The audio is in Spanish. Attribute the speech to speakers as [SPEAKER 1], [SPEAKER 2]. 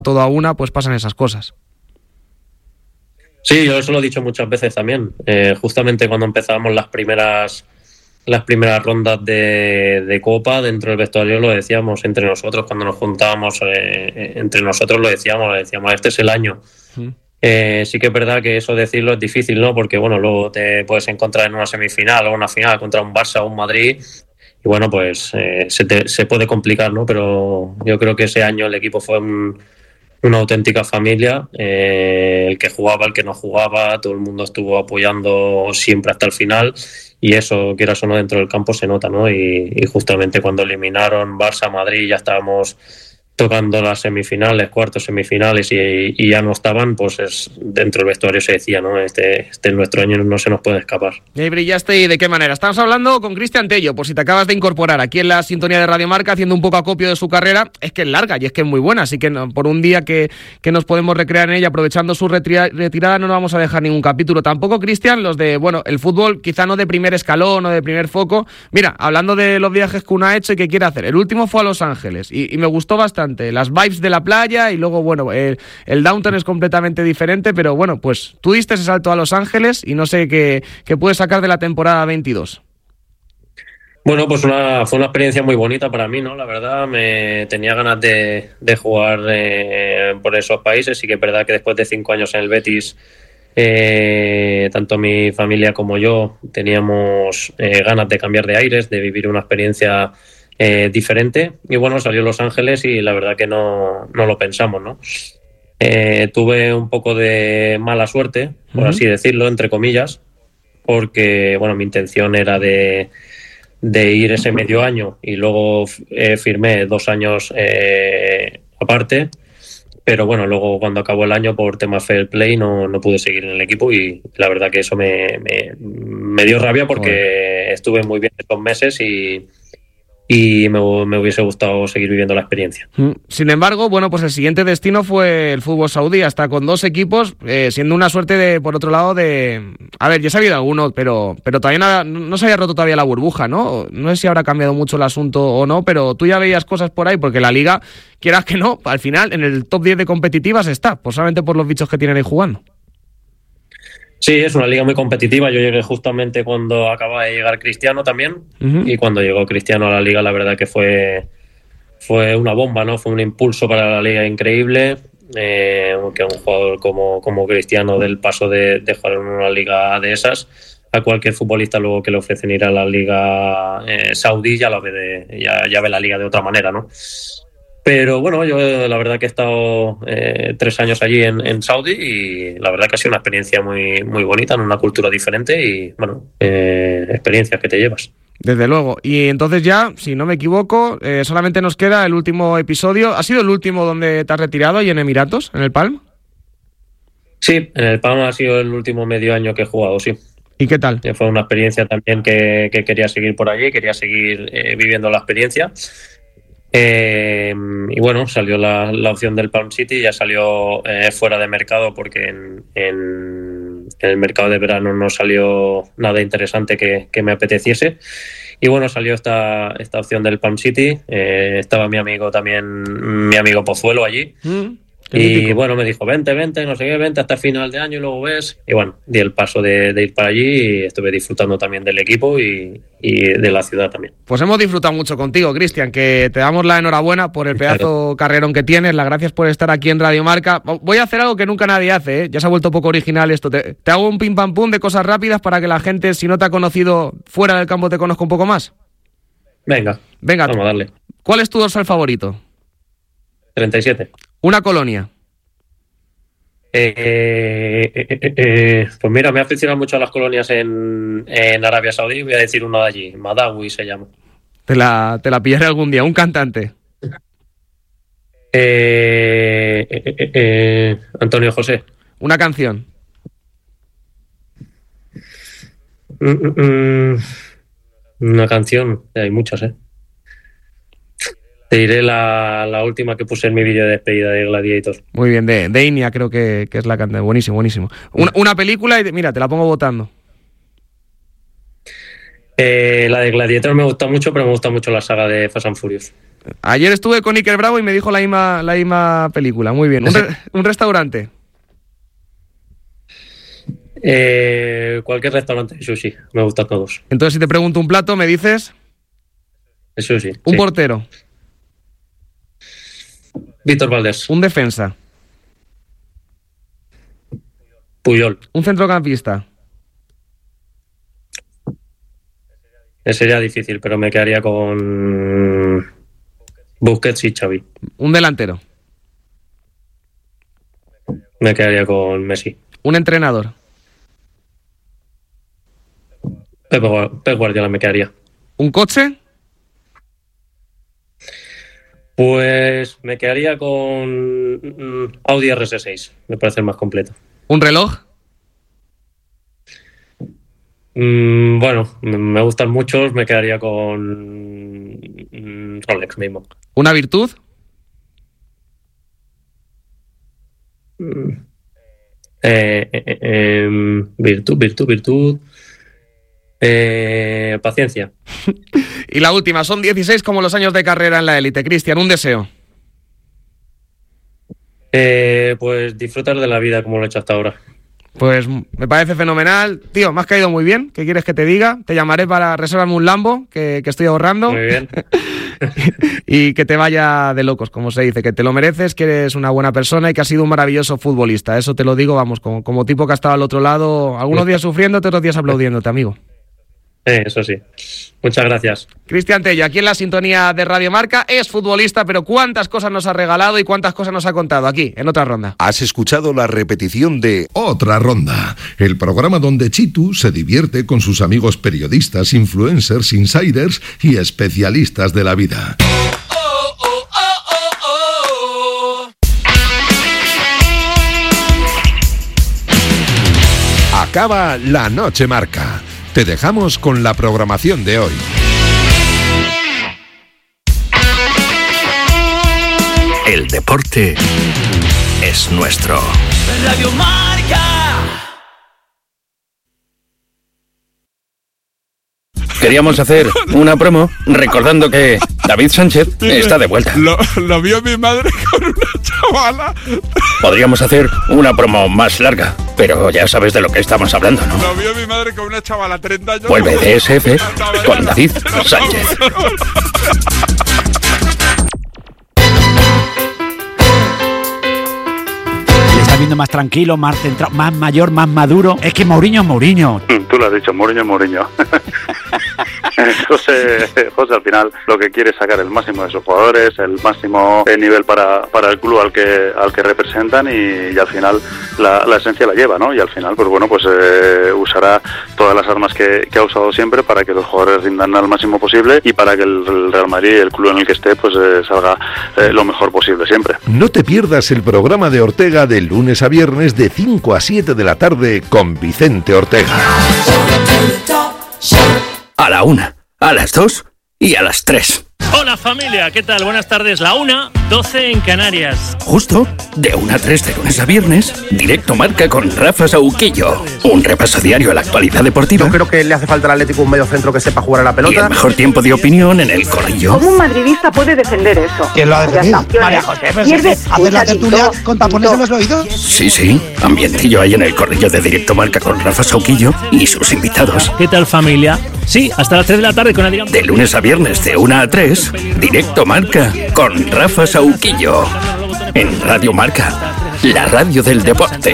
[SPEAKER 1] todo a una, pues pasan esas cosas.
[SPEAKER 2] Sí, yo eso lo he dicho muchas veces también. Justamente cuando empezábamos las primeras rondas de Copa, dentro del vestuario lo decíamos entre nosotros, cuando nos juntábamos entre nosotros lo decíamos, este es el año. Sí que es verdad que eso decirlo es difícil, ¿no? Porque bueno, luego te puedes encontrar en una semifinal o una final contra un Barça o un Madrid y bueno, pues se puede complicar, ¿no? Pero yo creo que ese año el equipo fue una auténtica familia, el que jugaba, el que no jugaba, todo el mundo estuvo apoyando siempre hasta el final y eso, quieras o no, dentro del campo se nota, ¿no? Y justamente cuando eliminaron Barça, Madrid, ya estábamos tocando las semifinales, cuartos, semifinales y ya no estaban, pues dentro del vestuario se decía, ¿no? Este es nuestro año, no se nos puede escapar.
[SPEAKER 1] Y ahí brillaste, ¿y de qué manera? Estamos hablando con Cristian Tello, por si te acabas de incorporar aquí en la sintonía de Radio Marca, haciendo un poco acopio de su carrera. Es que es larga y es que es muy buena, así que por un día que nos podemos recrear en ella, aprovechando su retirada, no nos vamos a dejar ningún capítulo. Tampoco, Cristian, los de, bueno, el fútbol quizá no de primer escalón o de primer foco. Mira, hablando de los viajes que uno ha hecho y que quiere hacer, el último fue a Los Ángeles y me gustó bastante. Las vibes de la playa y luego, bueno, el downtown es completamente diferente, pero bueno, pues tú diste ese salto a Los Ángeles y no sé qué puedes sacar de la temporada 22.
[SPEAKER 2] Bueno, pues fue una experiencia muy bonita para mí, ¿no? La verdad, me tenía ganas de jugar por esos países. Sí que es verdad que después de 5 años en el Betis, tanto mi familia como yo teníamos ganas de cambiar de aires, de vivir una experiencia diferente, y bueno, salió Los Ángeles y la verdad que no lo pensamos, ¿no? Tuve un poco de mala suerte, por así decirlo, entre comillas, porque bueno, mi intención era de ir ese medio año y luego firmé 2 años aparte, pero bueno, luego cuando acabó el año por tema fair play no pude seguir en el equipo y la verdad que eso me dio rabia porque estuve muy bien estos meses y me hubiese gustado seguir viviendo la experiencia.
[SPEAKER 1] Sin embargo, bueno, pues el siguiente destino fue el fútbol saudí, hasta con 2 equipos, siendo una suerte por otro lado a ver, ya se ha habido alguno, pero todavía no se había roto todavía la burbuja, ¿no? No sé si habrá cambiado mucho el asunto o no, pero tú ya veías cosas por ahí, porque la Liga, quieras que no, al final en el top 10 de competitivas está, pues solamente por los bichos que tienen ahí jugando.
[SPEAKER 2] Sí, es una liga muy competitiva. Yo llegué justamente cuando acaba de llegar Cristiano también. Y cuando llegó Cristiano a la liga, la verdad que fue una bomba, ¿no? Fue un impulso para la liga increíble. Que un jugador como Cristiano, del paso de jugar en una liga de esas, a cualquier futbolista luego que le ofrecen ir a la liga saudí ya ve la liga de otra manera, ¿no? Pero bueno, yo la verdad que he estado 3 años allí en Saudi y la verdad que ha sido una experiencia muy, muy bonita, en una cultura diferente y bueno, experiencias que te llevas.
[SPEAKER 1] Desde luego. Y entonces ya, si no me equivoco, solamente nos queda el último episodio. ¿Ha sido el último donde te has retirado y en Emiratos, en el Palm?
[SPEAKER 2] Sí, en el Palm ha sido el último medio año que he jugado, sí.
[SPEAKER 1] ¿Y qué tal?
[SPEAKER 2] Fue una experiencia también que quería seguir por allí, quería seguir viviendo la experiencia. Y bueno, salió la opción del Palm City, ya salió fuera de mercado porque en el mercado de verano no salió nada interesante que me apeteciese. Y bueno, salió esta opción del Palm City. Estaba mi amigo Pozuelo allí. Y bueno, me dijo, vente, no sé qué, vente hasta final de año y luego ves. Y bueno, di el paso de ir para allí y estuve disfrutando también del equipo y de la ciudad también.
[SPEAKER 1] Pues hemos disfrutado mucho contigo, Cristian, que te damos la enhorabuena por el pedazo carrerón que tienes, las gracias por estar aquí en Radio Marca. Voy a hacer algo que nunca nadie hace, ya se ha vuelto poco original esto. Te hago un pim pam pum de cosas rápidas para que la gente, si no te ha conocido fuera del campo, te conozca un poco más.
[SPEAKER 2] Venga, vamos a darle.
[SPEAKER 1] ¿Cuál es tu dorsal favorito?
[SPEAKER 2] 37.
[SPEAKER 1] Una colonia.
[SPEAKER 2] Pues mira, me ha aficionado mucho a las colonias en Arabia Saudí. Voy a decir uno de allí, Madawi se llama.
[SPEAKER 1] Te la pillaré algún día. Un cantante.
[SPEAKER 2] Antonio José.
[SPEAKER 1] Una canción.
[SPEAKER 2] Una canción, hay muchas, Te diré la última que puse en mi vídeo de despedida de Gladiator.
[SPEAKER 1] Muy bien, de Inia creo que es la cantante. Buenísimo. Una película y mira, te la pongo votando.
[SPEAKER 2] La de Gladiator me gusta mucho, pero me gusta mucho la saga de Fast and Furious.
[SPEAKER 1] Ayer estuve con Iker Bravo y me dijo la misma película. Muy bien. ¿Un restaurante?
[SPEAKER 2] Cualquier restaurante de sushi, me gustan todos.
[SPEAKER 1] Entonces, si te pregunto un plato, ¿me dices?
[SPEAKER 2] El sushi.
[SPEAKER 1] Un portero.
[SPEAKER 2] Víctor Valdés.
[SPEAKER 1] Un defensa.
[SPEAKER 2] Puyol.
[SPEAKER 1] Un centrocampista.
[SPEAKER 2] Sería difícil, pero me quedaría con Busquets y Xavi.
[SPEAKER 1] Un delantero.
[SPEAKER 2] Me quedaría con Messi.
[SPEAKER 1] Un entrenador.
[SPEAKER 2] Pep Guardiola me quedaría.
[SPEAKER 1] ¿Un coche?
[SPEAKER 2] Pues me quedaría con Audi RS6. Me parece el más completo.
[SPEAKER 1] ¿Un reloj?
[SPEAKER 2] Bueno, me gustan muchos. Me quedaría con Rolex mismo.
[SPEAKER 1] ¿Una virtud?
[SPEAKER 2] Virtud. Paciencia.
[SPEAKER 1] Y la última, son 16 como los años de carrera en la élite. Cristian, un deseo.
[SPEAKER 2] Pues disfrutar de la vida como lo he hecho hasta ahora.
[SPEAKER 1] Pues me parece fenomenal. Tío, me has caído muy bien. ¿Qué quieres que te diga? Te llamaré para reservarme un Lambo, que estoy ahorrando.
[SPEAKER 2] Muy bien.
[SPEAKER 1] Y que te vaya de locos, como se dice. Que te lo mereces, que eres una buena persona y que has sido un maravilloso futbolista. Eso te lo digo, vamos, como tipo que ha estado al otro lado, algunos días sufriéndote, otros días aplaudiéndote, amigo.
[SPEAKER 2] Eso sí. Muchas gracias.
[SPEAKER 1] Cristian Tello, aquí en la sintonía de Radio Marca, es futbolista, pero cuántas cosas nos ha regalado y cuántas cosas nos ha contado aquí, en Otra Ronda.
[SPEAKER 3] Has escuchado la repetición de
[SPEAKER 4] Otra Ronda, el programa donde Chitu se divierte con sus amigos periodistas, influencers, insiders y especialistas de la vida. Acaba la Noche Marca. Te dejamos con la programación de hoy.
[SPEAKER 5] El deporte es nuestro.
[SPEAKER 6] Radio Marca.
[SPEAKER 5] Queríamos hacer una promo recordando que David Sánchez está de vuelta.
[SPEAKER 7] Lo vio mi madre con una chavala.
[SPEAKER 5] Podríamos hacer una promo más larga, pero ya sabes de lo que estamos hablando, ¿no?
[SPEAKER 7] Lo vio mi madre con una chavala, 30 años.
[SPEAKER 5] Vuelve DSF con David Sánchez.
[SPEAKER 8] Le está viendo más tranquilo, más centrado, más mayor, más maduro. Es que Mourinho es Mourinho.
[SPEAKER 9] Tú lo has dicho, Mourinho es Mourinho. José, al final lo que quiere es sacar el máximo de sus jugadores, el máximo nivel para el club al que representan y al final la esencia la lleva, ¿no? Y al final, pues bueno, pues usará todas las armas que ha usado siempre para que los jugadores rindan al máximo posible y para que el Real Madrid, el club en el que esté, pues salga lo mejor posible siempre.
[SPEAKER 4] No te pierdas el programa de Ortega de lunes a viernes de 5 a 7 de la tarde con Vicente Ortega.
[SPEAKER 5] A la 1, a las 2 y a las 3.
[SPEAKER 10] Hola familia, ¿qué tal? Buenas tardes. La 1:12 en Canarias.
[SPEAKER 5] Justo de 1 a 3 de lunes a viernes, Directo Marca con Rafa Sauquillo. Un repaso diario a la actualidad deportiva.
[SPEAKER 11] Yo creo que le hace falta al Atlético un mediocentro que sepa jugar a la pelota.
[SPEAKER 5] Y el mejor tiempo de opinión en el corrillo.
[SPEAKER 12] ¿Cómo un madridista puede defender eso?
[SPEAKER 8] ¿Quién lo ha defendido? María José, ¿hacer la tertulia con tapones en los oídos?
[SPEAKER 5] Sí, ambientillo ahí en el corrillo de Directo Marca con Rafa Sauquillo y sus invitados.
[SPEAKER 10] ¿Qué tal familia? Sí, hasta las 3 de la tarde con Adrián.
[SPEAKER 5] De lunes a viernes de 1 a 3, Directo Marca con Rafa Sauquillo. En Radio Marca, la radio del deporte.